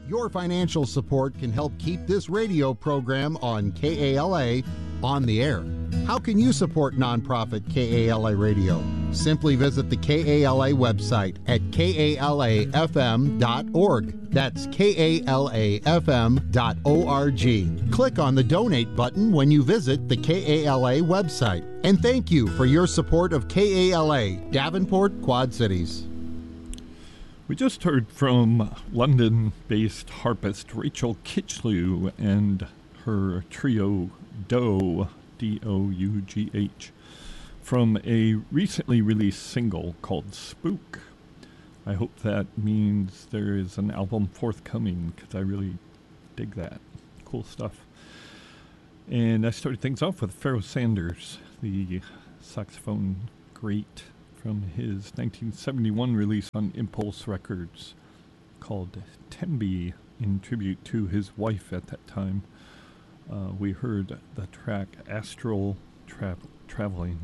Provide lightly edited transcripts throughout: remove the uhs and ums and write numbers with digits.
Your financial support can help keep this radio program on KALA on the air. How can you support nonprofit KALA Radio? Simply visit the KALA website at kalafm.org. That's kalafm.org. Click on the donate button when you visit the KALA website. And thank you for your support of KALA, Davenport, Quad Cities. We just heard from London-based harpist Rachel Kitchlew and her trio Dough, D-O-U-G-H, from a recently released single called Spook. I hope that means there is an album forthcoming, because I really dig that. Cool stuff. And I started things off with Pharoah Sanders, the saxophone great, from his 1971 release on Impulse Records called Tembi, in tribute to his wife at that time. We heard the track Astral Traveling.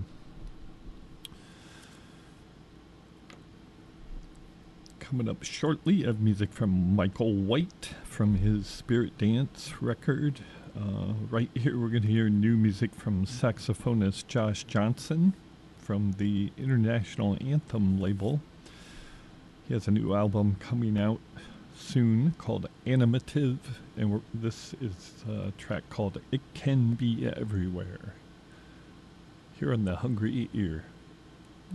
Coming up shortly, I have music from Michael White from his Spirit Dance record. Right here we're going to hear new music from saxophonist Josh Johnson from the International Anthem label. He has a new album coming out soon called Animative, and this is a track called It Can Be Everywhere, here on the Hungry Ear.